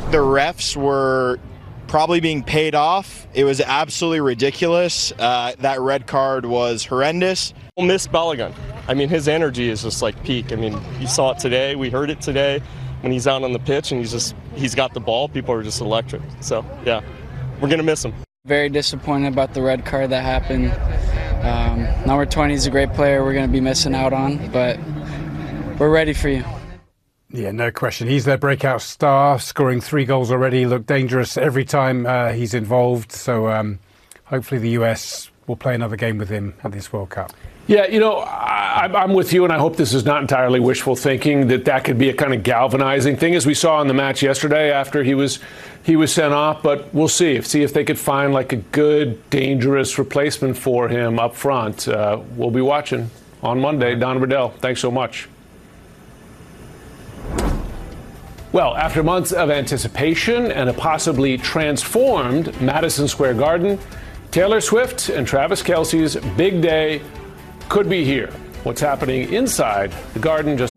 the refs were probably being paid off. It was absolutely ridiculous. That red card was horrendous. We'll miss Balogun. I mean, his energy is just like peak. I mean, you saw it today. We heard it today when he's out on the pitch and he's got the ball. People are just electric. So, yeah, we're going to miss him. Very disappointed about the red card that happened. Number 20 is a great player we're going to be missing out on, but we're ready for you. Yeah, no question. He's their breakout star, scoring 3 goals already. Looked dangerous every time he's involved. So hopefully the US will play another game with him at this World Cup. Yeah, you know, I'm with you, and I hope this is not entirely wishful thinking, that could be a kind of galvanizing thing, as we saw in the match yesterday after he was sent off. But we'll see if they could find like a good, dangerous replacement for him up front. We'll be watching on Monday. Don Riddell, thanks so much. Well, after months of anticipation and a possibly transformed Madison Square Garden, Taylor Swift and Travis Kelce's big day could be here. What's happening inside the Garden just